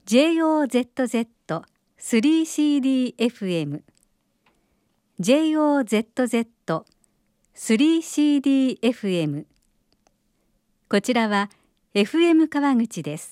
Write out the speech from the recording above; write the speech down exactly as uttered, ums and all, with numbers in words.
ジェイオーゼットゼットスリーシーディーエフエム ジェイオーゼットゼットスリーシーディーエフエム こちらは エフエム 川口です。